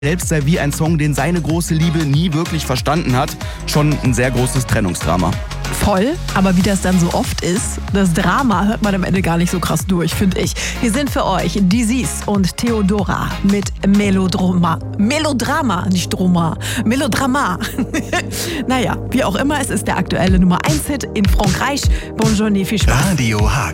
selbst sei wie ein Song, den seine große Liebe nie wirklich verstanden hat. Schon ein sehr großes Trennungsdrama. Voll, aber wie das dann so oft ist, das Drama hört man am Ende gar nicht so krass durch, finde ich. Wir sind für euch Dizis und Theodora mit Melodrama. Melodrama, nicht Drama. Melodrama. Naja, wie auch immer, es ist der aktuelle Nummer 1 Hit in Frankreich. Bonne journée, viel Spaß. Radio Hack.